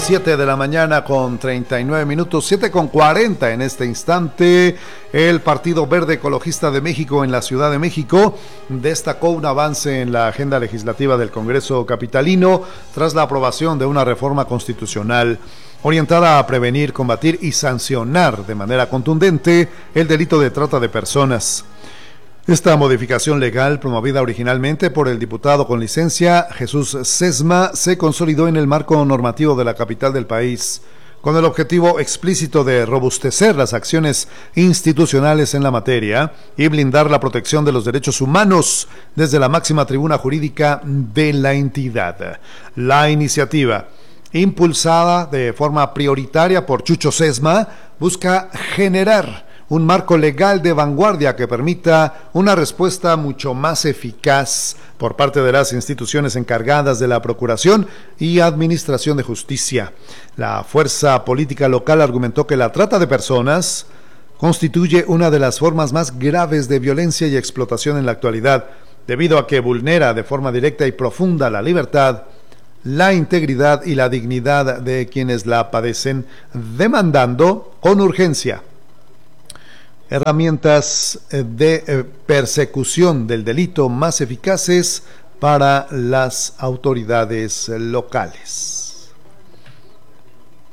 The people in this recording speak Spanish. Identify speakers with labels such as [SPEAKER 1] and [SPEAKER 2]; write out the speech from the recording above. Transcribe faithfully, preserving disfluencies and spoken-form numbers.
[SPEAKER 1] siete de la mañana con treinta y nueve minutos, siete con cuarenta en este instante. El Partido Verde Ecologista de México en la Ciudad de México destacó un avance en la agenda legislativa del Congreso capitalino tras la aprobación de una reforma constitucional orientada a prevenir, combatir y sancionar de manera contundente el delito de trata de personas. Esta modificación legal, promovida originalmente por el diputado con licencia Jesús Sesma, se consolidó en el marco normativo de la capital del país, con el objetivo explícito de robustecer las acciones institucionales en la materia y blindar la protección de los derechos humanos desde la máxima tribuna jurídica de la entidad. La iniciativa, impulsada de forma prioritaria por Chucho Sesma, busca generar un marco legal de vanguardia que permita una respuesta mucho más eficaz por parte de las instituciones encargadas de la procuración y administración de justicia. La fuerza política local argumentó que la trata de personas constituye una de las formas más graves de violencia y explotación en la actualidad, debido a que vulnera de forma directa y profunda la libertad, la integridad y la dignidad de quienes la padecen, demandando con urgencia herramientas de persecución del delito más eficaces para las autoridades locales.